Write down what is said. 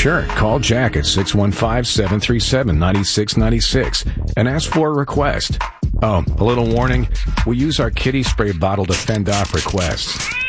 Sure, call Jack at 615-737-9696 and ask for a request. Oh, a little warning, we use our kitty spray bottle to fend off requests.